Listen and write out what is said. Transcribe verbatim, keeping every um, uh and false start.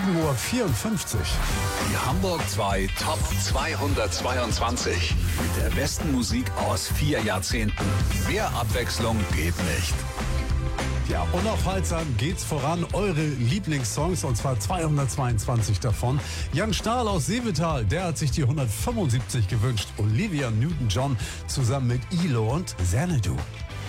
sieben Uhr vierundfünfzig. Die Hamburg zwei Top zweihundertzweiundzwanzig. Mit der besten Musik aus vier Jahrzehnten. Mehr Abwechslung geht nicht. Ja, unaufhaltsam geht's voran. Eure Lieblingssongs, und zwar zweihundertzweiundzwanzig davon. Jan Stahl aus Seevetal, der hat sich die hundertfünfundsiebzig gewünscht. Olivia Newton-John zusammen mit Ilo und Xanadu.